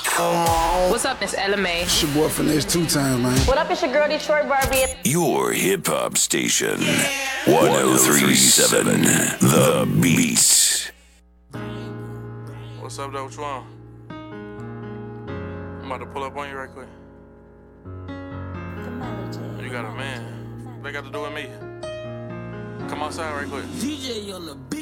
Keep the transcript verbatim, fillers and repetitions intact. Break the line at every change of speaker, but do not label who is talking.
What's up, Miss Ella May?
It's your boy Finesse two times, man.
What up, it's your girl Detroit Barbie.
Your hip hop station. one oh three point seven The Beat.
What's up, though? What you want? I'm about to pull up on you right quick. You got a man. What they got to do with me? Come outside right quick.
D J on the beat.